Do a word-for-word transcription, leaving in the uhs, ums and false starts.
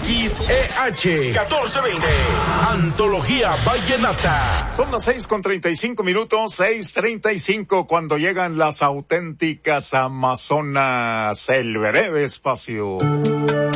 X E H catorce veinte. Antología Vallenata. Son las seis con treinta y cinco minutos, seis treinta y cinco, cuando llegan las auténticas amazonas, el breve espacio.